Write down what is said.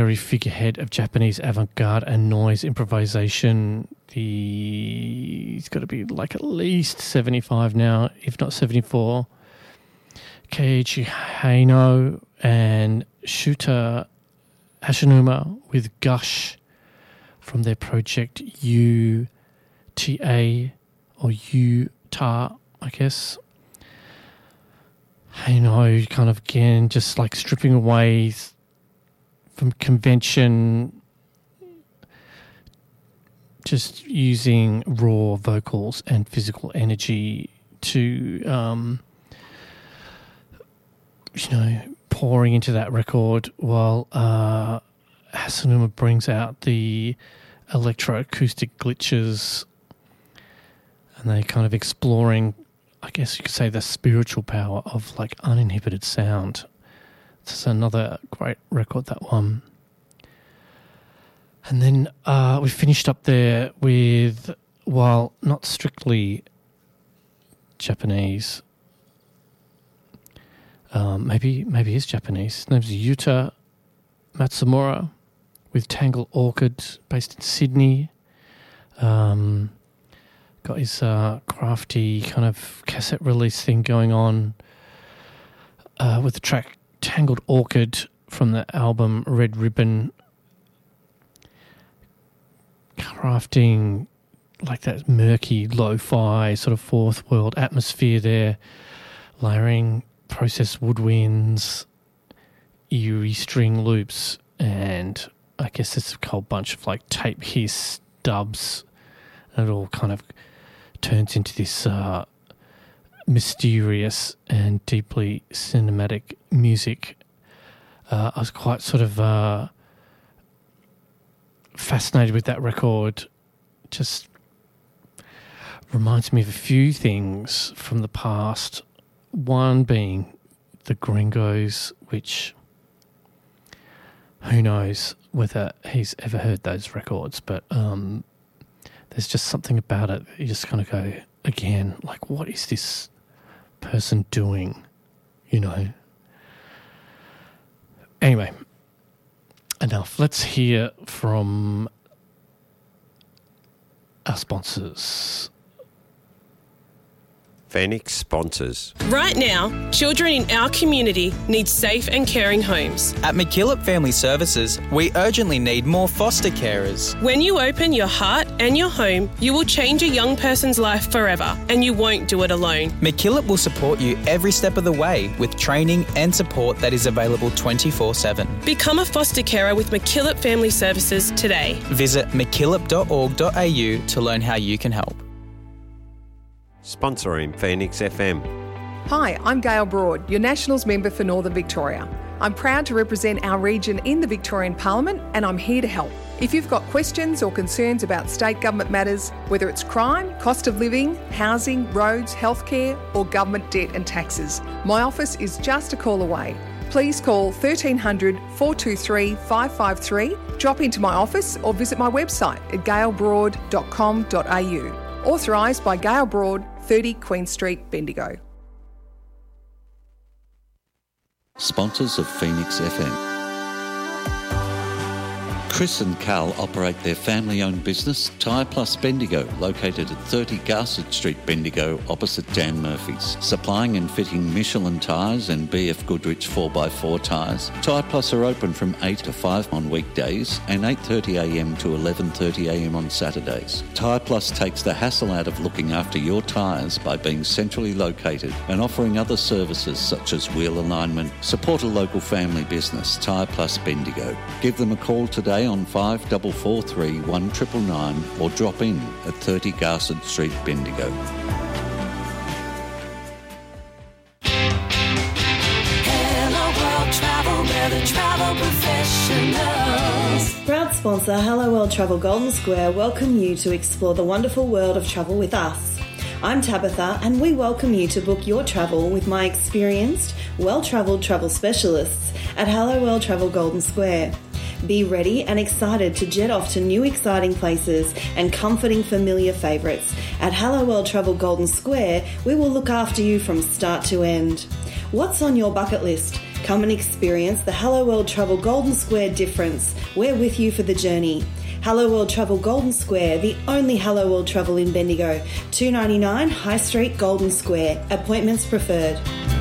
very figurehead of Japanese avant-garde and noise improvisation. He's got to be like at least 75 now, if not 74. Keiichi Haino and Shuta Hashinuma with Gush from their project UTA or Utah, I guess. Haino kind of again just like stripping away from convention, just using raw vocals and physical energy to, pouring into that record, while Hashinuma brings out the electroacoustic glitches, and they kind of exploring, I guess you could say, the spiritual power of like uninhibited sound. It's another great record, that one. And then we finished up there with, while not strictly Japanese, maybe it's Japanese. His name's Yuta Matsumura with Tangled Orchid, based in Sydney. Got his crafty kind of cassette release thing going on with the track Tangled Orchid from the album Red Ribbon. Crafting like that murky lo-fi sort of fourth world atmosphere there, layering processed woodwinds, eerie string loops, and I guess it's a whole bunch of like tape hiss dubs, and it all kind of turns into this mysterious and deeply cinematic music. I was quite sort of fascinated with that record. Just reminds me of a few things from the past. One being the Gringos, which who knows whether he's ever heard those records, but there's just something about it. You just kind of go, again, like, what is this person doing? Anyway, enough. Let's hear from our sponsors. Phoenix sponsors. Right now, children in our community need safe and caring homes. At McKillop Family Services, we urgently need more foster carers. When you open your heart and your home, you will change a young person's life forever, and you won't do it alone. McKillop will support you every step of the way with training and support that is available 24/7. Become a foster carer with McKillop Family Services today. Visit mckillop.org.au to learn how you can help. Sponsoring Phoenix FM. Hi, I'm Gail Broad, your Nationals member for Northern Victoria. I'm proud to represent our region in the Victorian Parliament, and I'm here to help. If you've got questions or concerns about state government matters, whether it's crime, cost of living, housing, roads, healthcare, or government debt and taxes, my office is just a call away. Please call 1300 423 553, drop into my office, or visit my website at gailbroad.com.au. Authorised by Gail Broad, 30 Queen Street, Bendigo. Sponsors of Phoenix FM. Chris and Carl operate their family-owned business, Tyre Plus Bendigo, located at 30 Garsett Street, Bendigo, opposite Dan Murphy's. Supplying and fitting Michelin tyres and BF Goodrich 4x4 tyres, Tyre Plus are open from 8 to 5 on weekdays and 8:30am to 11:30am on Saturdays. Tyre Plus takes the hassle out of looking after your tyres by being centrally located and offering other services such as wheel alignment. Support a local family business, Tyre Plus Bendigo. Give them a call today on 5443 1999 or drop in at 30 Garsett Street, Bendigo. Hello World Travel, we're the travel professionals. Proud sponsor Hello World Travel Golden Square welcome you to explore the wonderful world of travel with us. I'm Tabitha, and we welcome you to book your travel with my experienced, well-travelled travel specialists at Hello World Travel Golden Square. Be ready and excited to jet off to new exciting places and comforting familiar favourites. At Hello World Travel Golden Square, we will look after you from start to end. What's on your bucket list? Come and experience the Hello World Travel Golden Square difference. We're with you for the journey. Hello World Travel Golden Square, the only Hello World Travel in Bendigo. $2.99 High Street, Golden Square. Appointments preferred.